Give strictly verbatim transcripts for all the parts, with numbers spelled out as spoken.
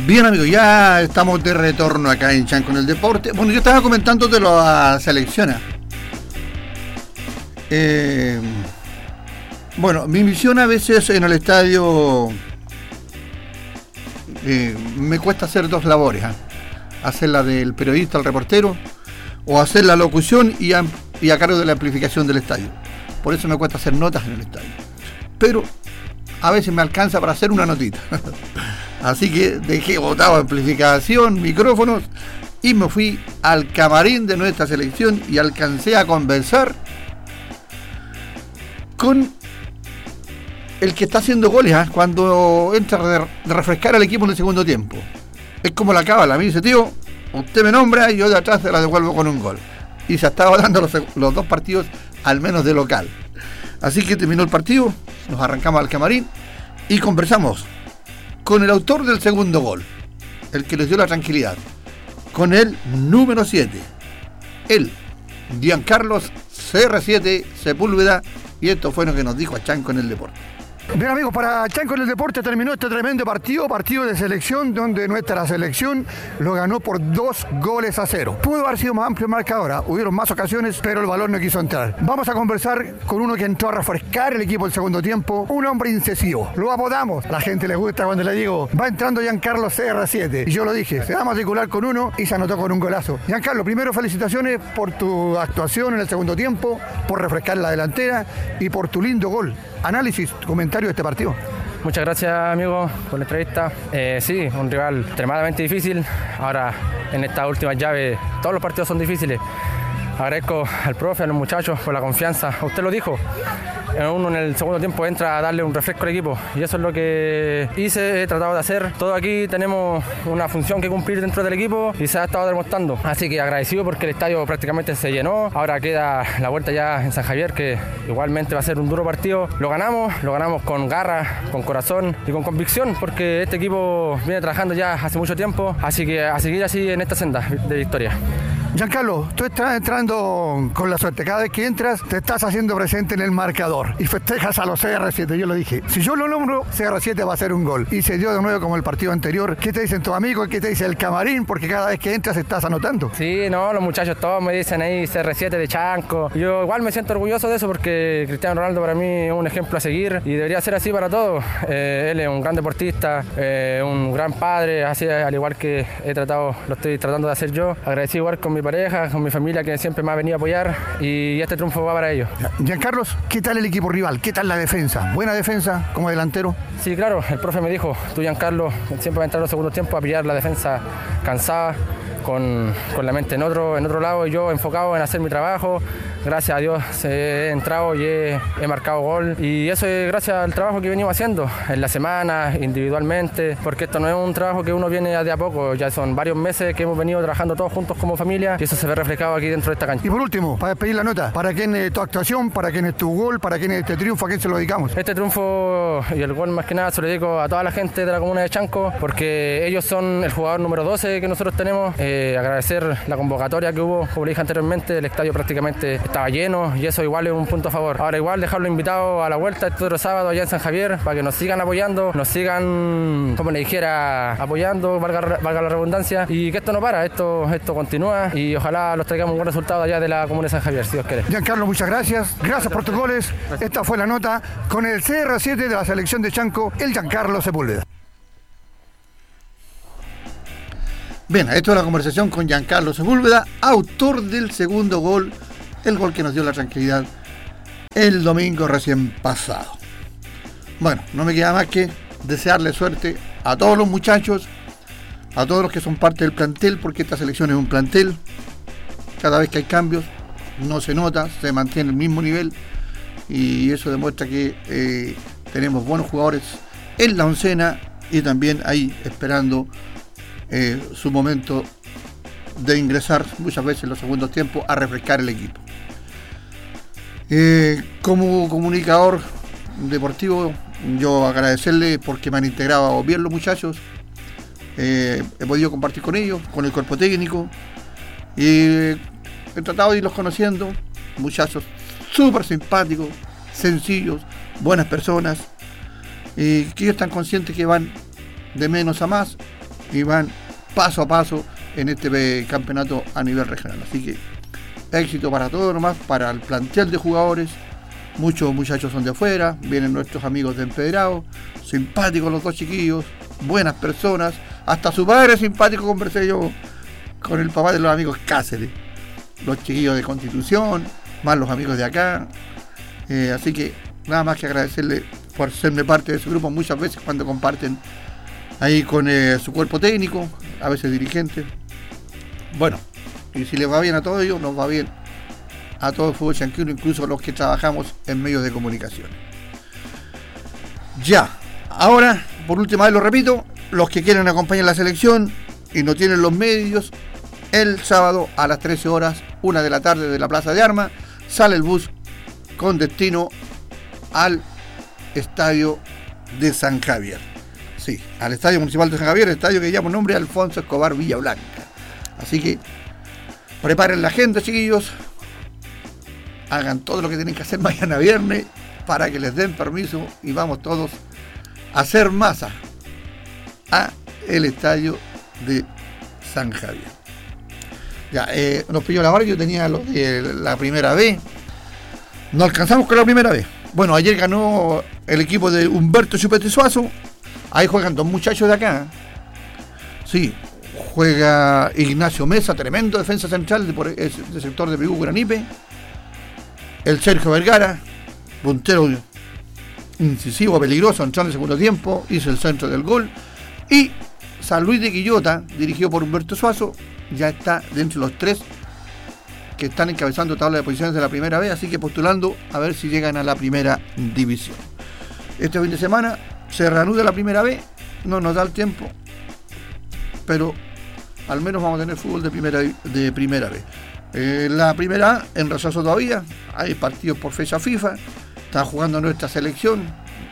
Bien, amigos, ya estamos de retorno acá en Chanco en el Deporte. Bueno, yo estaba comentando de la selección. Eh, bueno, mi misión a veces en el estadio eh, me cuesta hacer dos labores. ¿eh? Hacer la del periodista, el reportero, o hacer la locución y a, y a cargo de la amplificación del estadio. Por eso me cuesta hacer notas en el estadio. Pero a veces me alcanza para hacer una notita. Así que dejé botado amplificación, micrófonos y me fui al camarín de nuestra selección y alcancé a conversar con el que está haciendo goles, ¿eh? Cuando entra a re- refrescar al equipo en el segundo tiempo. Es como la cábala, me dice, tío, usted me nombra y yo de atrás se la devuelvo con un gol. Y se estaba dando los, los dos partidos al menos de local. Así que terminó el partido, nos arrancamos al camarín y conversamos con el autor del segundo gol, el que les dio la tranquilidad, con el número siete, él, Giancarlo C R siete Sepúlveda, y esto fue lo que nos dijo a Chanco en el Deporte. Bien, amigos, para Chanco en el Deporte terminó este tremendo partido, partido de selección, donde nuestra selección lo ganó por dos goles a cero. Pudo haber sido más amplio el marcador, hubieron más ocasiones, pero el balón no quiso entrar. Vamos a conversar con uno que entró a refrescar el equipo el segundo tiempo, un hombre incisivo. Lo apodamos, a la gente le gusta cuando le digo, va entrando Giancarlo C R siete. Y yo lo dije, se va a matricular con uno y se anotó con un golazo. Giancarlo, primero felicitaciones por tu actuación en el segundo tiempo, por refrescar la delantera y por tu lindo gol. Análisis, comentario de este partido. Muchas gracias, amigo, por la entrevista. Eh, sí, un rival extremadamente difícil. Ahora, en estas últimas llaves, todos los partidos son difíciles. Agradezco al profe, a los muchachos por la confianza. Usted lo dijo, uno en el segundo tiempo entra a darle un refresco al equipo y eso es lo que hice, he tratado de hacer. Todos aquí tenemos una función que cumplir dentro del equipo y se ha estado demostrando. Así que agradecido porque el estadio prácticamente se llenó. Ahora queda la vuelta ya en San Javier, que igualmente va a ser un duro partido. Lo ganamos, lo ganamos con garra, con corazón y con convicción, porque este equipo viene trabajando ya hace mucho tiempo. Así que a seguir así en esta senda de victoria. Giancarlo, tú estás entrando con la suerte. Cada vez que entras, te estás haciendo presente en el marcador y festejas a los C R siete. Yo lo dije. Si yo lo nombro, C R siete va a hacer un gol. Y se dio de nuevo como el partido anterior. ¿Qué te dicen tus amigos? ¿Qué te dice el camarín? Porque cada vez que entras estás anotando. Sí, no, los muchachos todos me dicen ahí C R siete de Chanco. Yo igual me siento orgulloso de eso porque Cristiano Ronaldo para mí es un ejemplo a seguir y debería ser así para todos. Eh, él es un gran deportista, eh, un gran padre, así al igual que he tratado, lo estoy tratando de hacer yo. Agradecido igual con mi pareja, con mi familia que siempre me ha venido a apoyar y este triunfo va para ellos. Giancarlo, ¿qué tal el equipo rival? ¿Qué tal la defensa? ¿Buena defensa como delantero? Sí, claro, el profe me dijo, tú Giancarlo siempre va a entrar en los segundos tiempos a pillar la defensa cansada, con, con la mente en otro, en otro lado y yo enfocado en hacer mi trabajo. Gracias a Dios he entrado y he, he marcado gol y eso es gracias al trabajo que venimos haciendo en la semana, individualmente, porque esto no es un trabajo que uno viene de a poco, ya son varios meses que hemos venido trabajando todos juntos como familia y eso se ve reflejado aquí dentro de esta cancha. Y por último, para despedir la nota, ¿para quién es tu actuación? ¿Para quién es tu gol? ¿Para quién es este triunfo? ¿A quién se lo dedicamos? Este triunfo y el gol más que nada se lo dedico a toda la gente de la comuna de Chanco porque ellos son el jugador número doce que nosotros tenemos. Eh, agradecer la convocatoria que hubo, como le dije anteriormente, el estadio prácticamente estaba lleno y eso igual es un punto a favor. Ahora igual dejarlo invitado a la vuelta este otro sábado allá en San Javier para que nos sigan apoyando, nos sigan, como le dijera, apoyando, valga, valga la redundancia, y que esto no para, esto, esto continúa y ojalá los traigamos un buen resultado allá de la comuna de San Javier, si Dios quiere. Giancarlo, muchas gracias. Gracias por tus goles. Esta fue la nota con el C R siete de la selección de Chanco, el Giancarlo Sepúlveda. Bien, esto es la conversación con Giancarlo Sepúlveda, autor del segundo gol, el gol que nos dio la tranquilidad el domingo recién pasado. Bueno, no me queda más que desearle suerte a todos los muchachos, a todos los que son parte del plantel, porque esta selección es un plantel. Cada vez que hay cambios, no se nota, se mantiene el mismo nivel y eso demuestra que eh, tenemos buenos jugadores en la oncena y también ahí esperando Eh, su momento de ingresar muchas veces en los segundos tiempos a refrescar el equipo. Eh, como comunicador deportivo, yo agradecerle porque me han integrado bien los muchachos. Eh, he podido compartir con ellos, con el cuerpo técnico y he tratado de irlos conociendo. Muchachos súper simpáticos, sencillos, buenas personas, y que ellos están conscientes que van de menos a más y van paso a paso en este campeonato a nivel regional. Así que éxito para todos nomás, para el plantel de jugadores. Muchos muchachos son de afuera, vienen nuestros amigos de Empedrado, simpáticos los dos chiquillos, buenas personas, hasta su padre es simpático, conversé yo con el papá de los amigos Cáceres, los chiquillos de Constitución, más los amigos de acá, eh, así que nada más que agradecerle por serme parte de su grupo muchas veces cuando comparten ahí con eh, su cuerpo técnico, a veces dirigente. Bueno, y si les va bien a todos ellos, nos va bien a todo el fútbol chanquino, incluso los que trabajamos en medios de comunicación. Ya, ahora, por última vez lo repito, los que quieren acompañar la selección y no tienen los medios, el sábado a las trece horas, una de la tarde de la Plaza de Armas, sale el bus con destino al estadio de San Javier. Sí, al estadio municipal de San Javier, el estadio que llama nombre Alfonso Escobar Villablanca. Así que preparen la agenda, chiquillos. Hagan todo lo que tienen que hacer mañana viernes para que les den permiso y vamos todos a hacer masa a el estadio de San Javier. Ya, eh, nos pilló la hora, yo tenía lo de la primera B. No alcanzamos con la primera B. Bueno, ayer ganó el equipo de Humberto Chupete Suazo. Ahí juegan dos muchachos de acá. Sí, juega Ignacio Mesa, tremendo defensa central de por el sector de Perú, Granipe. El Sergio Vergara, puntero incisivo, peligroso, entró en el segundo tiempo, hizo el centro del gol. Y San Luis de Quillota, dirigido por Humberto Suazo, ya está dentro de los tres que están encabezando tabla de posiciones de la primera B, así que postulando a ver si llegan a la primera división. Este fin de semana se reanuda la primera B, no nos da el tiempo, pero al menos vamos a tener fútbol de primera, de primera B. Eh, la primera A en rechazo todavía, hay partidos por fecha FIFA, está jugando nuestra selección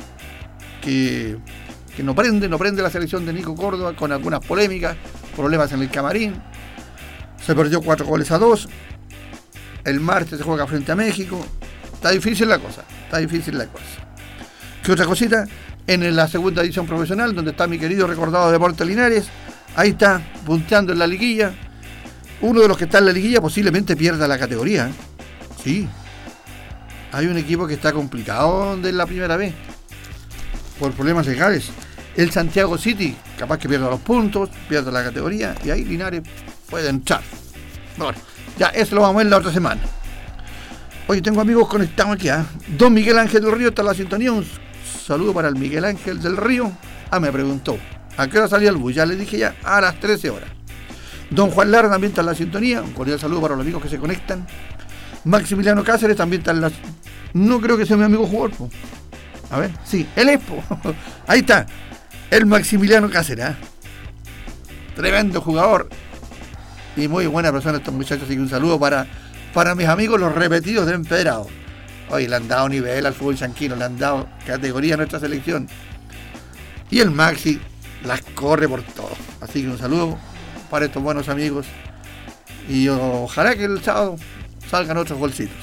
que, que no prende, no prende la selección de Nico Córdoba con algunas polémicas, problemas en el camarín, se perdió cuatro goles a dos, el martes se juega frente a México, está difícil la cosa, está difícil la cosa. ¿Qué otra cosita? En la segunda división profesional, donde está mi querido recordado Deportes Linares, ahí está punteando en la liguilla. Uno de los que está en la liguilla posiblemente pierda la categoría. Sí. Hay un equipo que está complicado de la primera vez por problemas legales. El Santiago City, capaz que pierda los puntos, pierda la categoría, y ahí Linares puede entrar. Bueno, ya eso lo vamos a ver la otra semana. Oye, tengo amigos conectados aquí, ¿eh? Don Miguel Ángel del Río está en la sintonía. Un saludo para el Miguel Ángel del Río. Ah, me preguntó, ¿a qué hora salía el bus? Ya le dije ya, a las trece horas. Don Juan Lara también está en la sintonía. Un cordial saludo para los amigos que se conectan. Maximiliano Cáceres también está en la... No creo que sea mi amigo jugador, po. A ver, sí, él es, po. Ahí está, el Maximiliano Cáceres, ¿eh? Tremendo jugador y muy buena persona estos muchachos. Así que un saludo para, para mis amigos los repetidos de Empedrado. Hoy le han dado nivel al fútbol chanquino, le han dado categoría a nuestra selección. Y el Maxi las corre por todo. Así que un saludo para estos buenos amigos. Y ojalá que el sábado salgan otros golcitos.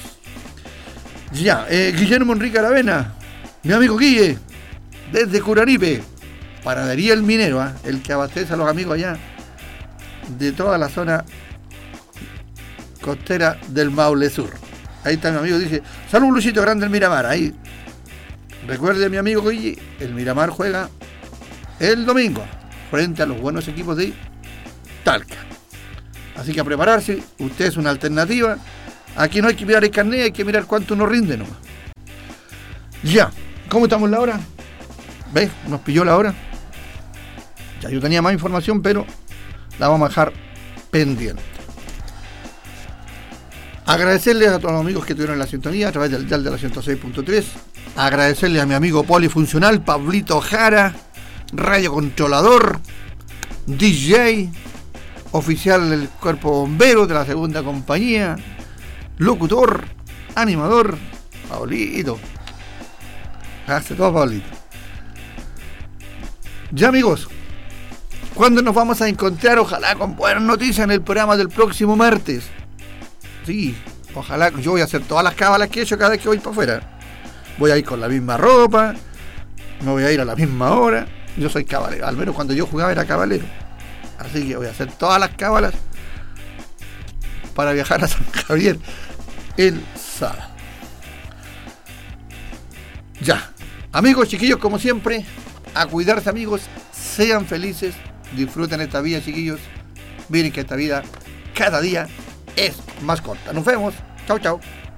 Ya, eh, Guillermo Enrique Aravena, mi amigo Guille, desde Curaripe, Panadería El Minero, ¿eh? El que abastece a los amigos allá de toda la zona costera del Maule Sur. Ahí está mi amigo, dice, salud Luchito Grande el Miramar. Ahí, recuerde mi amigo Guille, el Miramar juega el domingo frente a los buenos equipos de Talca. Así que a prepararse, usted es una alternativa. Aquí no hay que mirar el carnet, hay que mirar cuánto nos rinde nomás. Ya, ¿cómo estamos la hora? ¿Ves? Nos pilló la hora. Ya, yo tenía más información, pero la vamos a dejar pendiente. Agradecerles a todos los amigos que tuvieron la sintonía a través del dial de la ciento seis punto tres. Agradecerle a mi amigo polifuncional, Pablito Jara, radio controlador, D J, oficial del cuerpo bombero de la segunda compañía, locutor, animador, Pablito. Hace todo Pablito. Ya amigos, ¿cuándo nos vamos a encontrar? Ojalá con buenas noticias en el programa del próximo martes. Sí, ojalá. Yo voy a hacer todas las cábalas que he hecho cada vez que voy para afuera. Voy a ir con la misma ropa, me voy a ir a la misma hora. Yo soy cabalero, al menos cuando yo jugaba era cabalero. Así que voy a hacer todas las cábalas para viajar a San Javier el sábado. Ya, amigos, chiquillos, como siempre, a cuidarse, amigos, sean felices, disfruten esta vida, chiquillos. Miren que esta vida cada día es más corta. Nos vemos. Chau, chau.